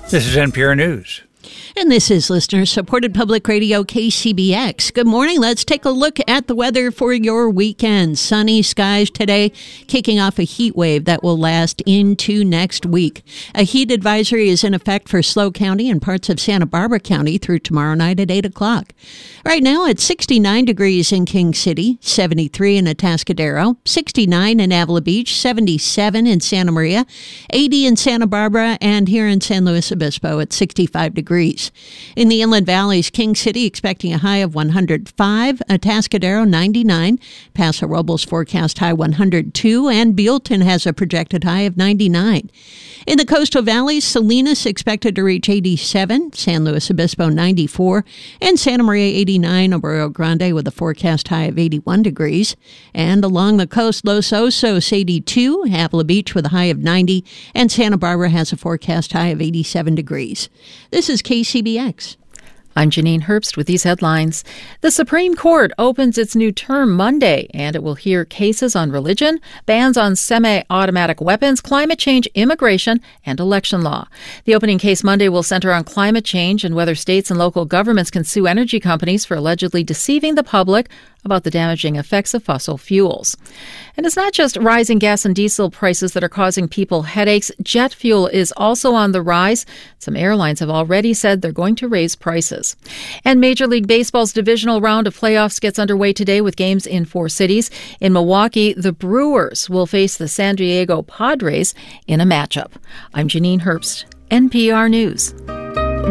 This is NPR News. And this is listener-supported public radio KCBX. Good morning. Let's take a look at the weather for your weekend. Sunny skies today, kicking off a heat wave that will last into next week. A heat advisory is in effect for SLO County and parts of Santa Barbara County through tomorrow night at 8 o'clock. Right now, it's 69 degrees in King City, 73 in Atascadero, 69 in Avila Beach, 77 in Santa Maria, 80 in Santa Barbara, and here in San Luis Obispo at 65 degrees. In the Inland Valleys, King City expecting a high of 105, Atascadero 99, Paso Robles forecast high 102, and Buellton has a projected high of 99. In the Coastal Valleys, Salinas expected to reach 87, San Luis Obispo 94, and Santa Maria 89, Arroyo Grande with a forecast high of 81 degrees. And along the coast, Los Osos 82, Avila Beach with a high of 90, and Santa Barbara has a forecast high of 87 degrees. This is KCBX. I'm Janine Herbst with these headlines. The Supreme Court opens its new term Monday, and it will hear cases on religion, bans on semi-automatic weapons, climate change, immigration, and election law. The opening case Monday will center on climate change and whether states and local governments can sue energy companies for allegedly deceiving the public about the damaging effects of fossil fuels. And it's not just rising gas and diesel prices that are causing people headaches. Jet fuel is also on the rise. Some airlines have already said they're going to raise prices. And Major League Baseball's divisional round of playoffs gets underway today with games in 4 cities. In Milwaukee, the Brewers will face the San Diego Padres in a matchup. I'm Janine Herbst, NPR News.